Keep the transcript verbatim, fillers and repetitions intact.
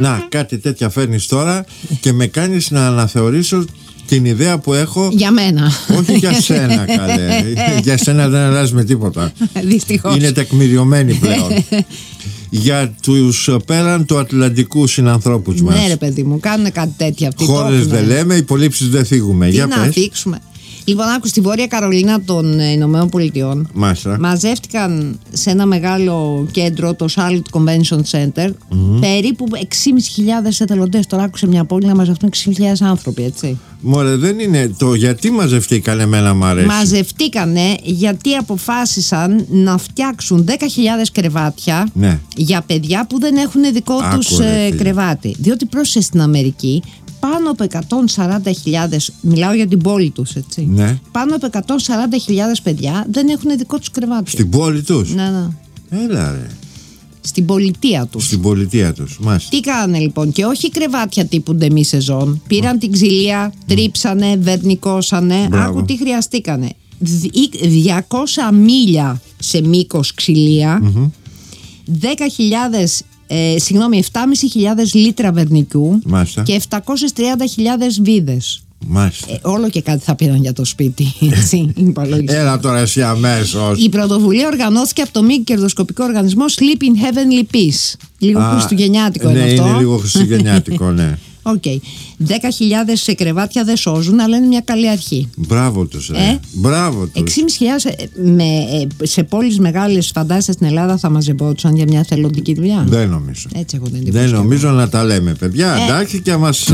Να, κάτι τέτοια φέρνεις τώρα και με κάνεις να αναθεωρήσω την ιδέα που έχω. Για μένα. Όχι για σένα, καλέ. Για σένα δεν αλλάζει με τίποτα. Δυστυχώς. Είναι τεκμηριωμένη πλέον. Για τους πέραν του Ατλαντικού συνανθρώπους μας. Ναι, ρε παιδί μου, κάνουν κάτι τέτοια αυτοί. Χώρες δεν λέμε, υπολείψεις δεν θίγουμε. Τι Για να πες. δείξουμε. Λοιπόν, άκου, στη Βόρεια Καρολίνα των Ηνωμένων Πολιτειών Μάλιστα. μαζεύτηκαν σε ένα μεγάλο κέντρο, το Charlotte Convention Center, mm-hmm. περίπου έξι χιλιάδες πεντακόσιοι εθελοντές. Τώρα άκουσε μια πόλη να μαζευτούν έξι χιλιάδες άνθρωποι, έτσι. Μωρέ, δεν είναι το γιατί μαζευτήκανε, εμένα μ' αρέσει. Μαζευτήκανε γιατί αποφάσισαν να φτιάξουν δέκα χιλιάδες κρεβάτια, ναι, για παιδιά που δεν έχουν δικό Άκου, τους ρε, ε, κρεβάτι. Διότι πρόσεχε, στην Αμερική πάνω από εκατόν σαράντα χιλιάδες, μιλάω για την πόλη τους, έτσι. Ναι. Πάνω από εκατόν σαράντα χιλιάδες παιδιά δεν έχουν δικό τους κρεβάτι. Στην πόλη τους. Ναι, ναι. Έλα ρε. Στην πολιτεία τους. Στην πολιτεία τους, μάλιστα. Τι κάνανε λοιπόν, και όχι κρεβάτια τύπου ντεμή σεζόν. Πήραν mm. την ξυλία, τρίψανε, βερνικώσανε. Μπράβο. Άκου τι χρειαστήκανε. διακόσια μίλια σε μήκος ξυλία, mm-hmm. δέκα χιλιάδες, ε, συγγνώμη, επτά χιλιάδες πεντακόσια λίτρα βερνικιού, μάλιστα, και επτακόσιες τριάντα χιλιάδες βίδες. Μάλιστα. Ε, όλο και κάτι θα πήραν για το σπίτι. Έτσι, έλα τώρα εσύ αμέσως. Η πρωτοβουλία οργανώθηκε από το μη κερδοσκοπικό οργανισμό Sleep in Heavenly Peace. Λίγο Α, χριστουγεννιάτικο ναι, είναι αυτό. Είναι λίγο χριστουγεννιάτικο, ναι. Οκ. Okay. δέκα χιλιάδες σε κρεβάτια δεν σώζουν, αλλά είναι μια καλή αρχή. Μπράβο τους, ρε. Ε? Μπράβο τους. έξι χιλιάδες με, σε πόλεις μεγάλες, φαντάζεστε, στην Ελλάδα θα μαζευόντουσαν για μια θελοντική δουλειά. Δεν νομίζω. Έτσι έχω την Δεν νομίζω να τα λέμε, παιδιά. Ε? Εντάξει, και μας